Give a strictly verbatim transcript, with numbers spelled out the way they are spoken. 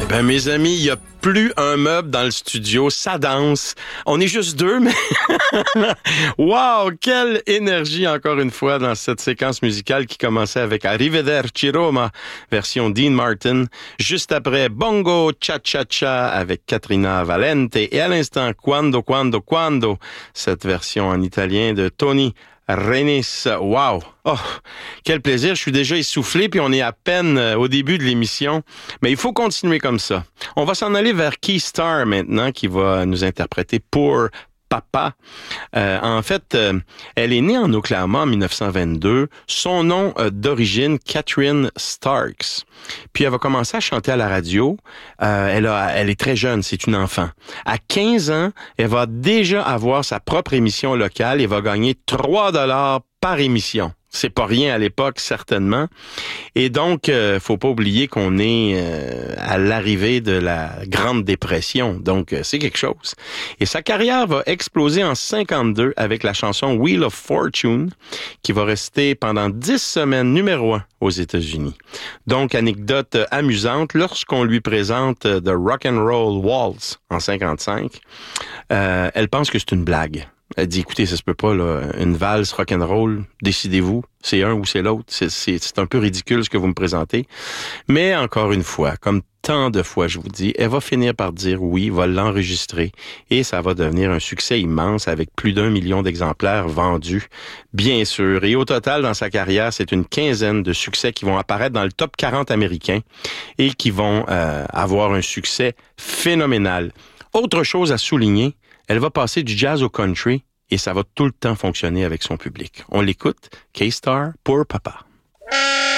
Ben, mes amis, il n'y a plus un meuble dans le studio, ça danse. On est juste deux, mais... Wow, quelle énergie encore une fois dans cette séquence musicale qui commençait avec Arrivederci Roma, version Dean Martin. Juste après, Bongo Cha Cha Cha avec Catrina Valente. Et à l'instant, Quando, Quando, Quando, cette version en italien de Tony Renis. Wow! Oh, quel plaisir. Je suis déjà essoufflé, puis on est à peine au début de l'émission. Mais il faut continuer comme ça. On va s'en aller vers Key Star maintenant, qui va nous interpréter pour Papa. Euh, en fait, euh, elle est née en Oklahoma en dix-neuf cent vingt-deux. Son nom euh, d'origine, Catherine Starks. Puis elle va commencer à chanter à la radio. Euh, elle, a, elle est très jeune, c'est une enfant. À quinze ans, elle va déjà avoir sa propre émission locale et va gagner trois dollars par émission. C'est pas rien à l'époque, certainement. Et donc, euh, faut pas oublier qu'on est euh, à l'arrivée de la Grande Dépression. Donc, euh, c'est quelque chose. Et sa carrière va exploser en cinquante-deux avec la chanson Wheel of Fortune, qui va rester pendant dix semaines numéro un aux États-Unis. Donc, anecdote amusante, lorsqu'on lui présente The Rock and Roll Waltz en cinquante-cinq, euh, elle pense que c'est une blague. Elle dit, écoutez, ça se peut pas, là, une valse rock'n'roll, décidez-vous, c'est un ou c'est l'autre, c'est, c'est, c'est un peu ridicule ce que vous me présentez. Mais encore une fois, comme tant de fois, je vous dis, elle va finir par dire oui, va l'enregistrer, et ça va devenir un succès immense avec plus d'un million d'exemplaires vendus, bien sûr. Et au total, dans sa carrière, c'est une quinzaine de succès qui vont apparaître dans le top quarante américain et qui vont euh, avoir un succès phénoménal. Autre chose à souligner, elle va passer du jazz au country et ça va tout le temps fonctionner avec son public. On l'écoute, Key Star pour Papa.